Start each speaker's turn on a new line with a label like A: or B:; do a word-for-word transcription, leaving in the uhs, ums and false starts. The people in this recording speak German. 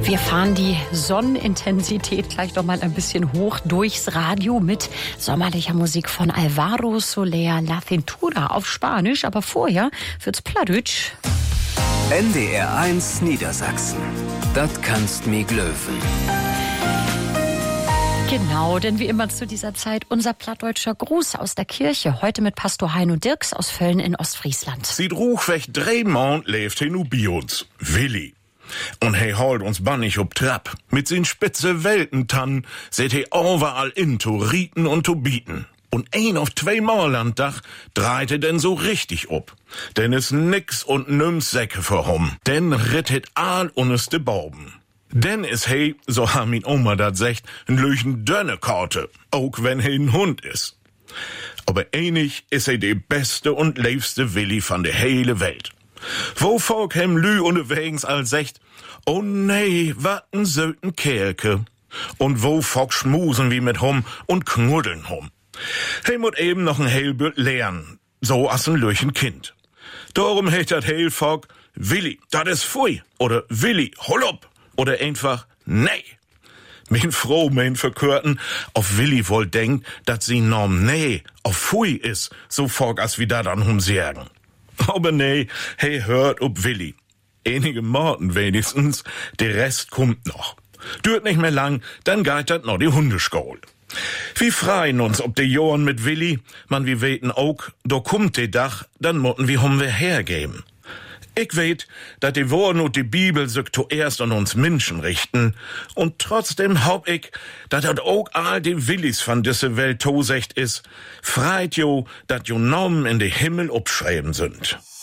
A: Wir fahren die Sonnenintensität gleich noch mal ein bisschen hoch durchs Radio mit sommerlicher Musik von Alvaro Soler La Cintura auf Spanisch. Aber vorher wird's Plattdeutsch.
B: N D R eins Niedersachsen. Das kannst mi glöwen.
A: Genau, denn wie immer zu dieser Zeit unser plattdeutscher Gruß aus der Kirche. Heute mit Pastor Heino Dirks aus Völln in Ostfriesland.
C: Sieht ruch weg drei Mond lebt he nu bi uns. Willi. Und he holt uns bannig ob Trab. Mit sin spitze Weltentann seht he overall in to Rieten und to Bieten. Und ein auf zwei Mal an Dach dreht he denn so richtig ob. Denn is nix und nüms Säcke für hom. Denn rittet all unes de Bauben. Denn is he, so ha min Oma dat secht, n löchen dönne Karte. Auch wenn he n Hund is. Aber einig is he de beste und liebste Willi von der hele Welt. Wo Volk hem Lü unterwegs all secht, oh nee, wat n söten Kerke. Und wo Volk schmusen wie mit hom und knuddeln hom. He mut eben noch n Heilbüt lernen, so as n löchen Kind. Darum hecht dat Heil Volk, Willi, dat is fui, oder Willi, hol up, oder einfach, nee. Min froh, min verkörten, auf Willi wohl denkt, dat sie norm nee, auf fui is, so Volk as wie da dann hum sagen. Aber nee, hey, hört ob Willi. Einige Morten wenigstens, der Rest kommt noch. Dürt nicht mehr lang, dann geht dat noch die Hundeschule. Wir freien uns ob de Johren mit Willi, man wie weten auch, do kommt de Dach, dann motten wir hum wir hergeben. Ich weet, dat die Worten und die Bibel sich zuerst an uns Menschen richten, und trotzdem hab ich, dat dat auch all die Willis von diese Welt tosecht is, freit jo, dat jo Namen in de Himmel obschreiben sind.